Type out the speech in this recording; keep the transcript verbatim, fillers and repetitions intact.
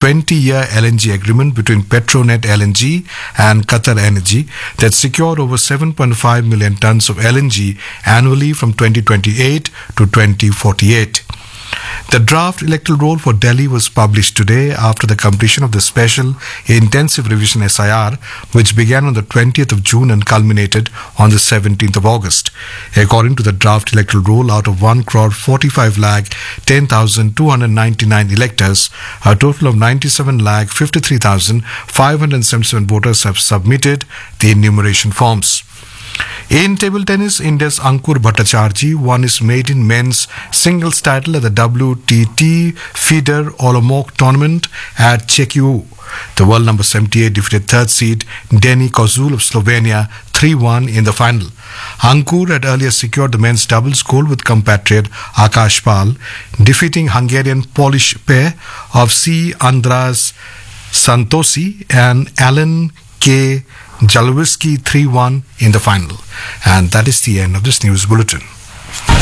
twenty-year L N G agreement between Petronet L N G and Qatar Energy that secured over seven point five million tons of L N G annually from twenty twenty-eight to twenty forty-eight. The draft electoral roll for Delhi was published today after the completion of the special intensive revision S I R, which began on the twentieth of June and culminated on the seventeenth of August. According to the draft electoral roll, out of one crore forty-five lakh ten thousand two hundred ninety-nine electors, a total of ninety-seven lakh fifty-three thousand five hundred seventy-seven voters have submitted the enumeration forms. In table tennis, India's Ankur Bhattacharjee won his maiden men's singles title at the W T T FIDE Olomouc tournament at Czechia. The world number seventy-eight defeated third seed Denis Kozul of Slovenia three one in the final. Ankur had earlier secured the men's doubles gold with compatriot Akash Pal, defeating Hungarian-Polish pair of C. Andras Santosi and Alan K. Jalowski three one in the final. And that is the end of this news bulletin.